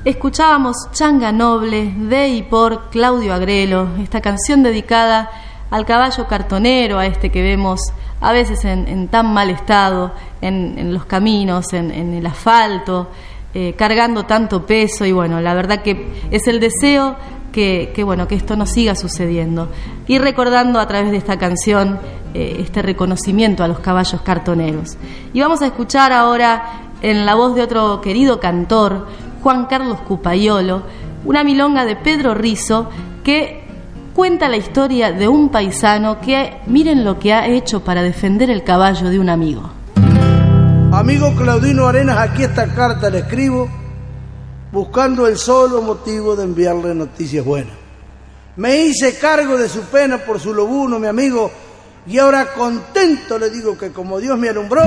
Escuchábamos Changa Noble de y por Claudio Agrelo, esta canción dedicada al caballo cartonero, a este que vemos a veces en tan mal estado, en los caminos, en el asfalto, cargando tanto peso. Y bueno, la verdad que es el deseo que esto no siga sucediendo. Y recordando a través de esta canción este reconocimiento a los caballos cartoneros. Y vamos a escuchar ahora, en la voz de otro querido cantor, Juan Carlos Cupayolo, una milonga de Pedro Rizo que cuenta la historia de un paisano que, miren lo que ha hecho para defender el caballo de un amigo. Amigo Claudino Arenas, aquí esta carta le escribo buscando el solo motivo de enviarle noticias buenas. Me hice cargo de su pena por su lobuno, mi amigo, y ahora contento le digo que como Dios me alumbró,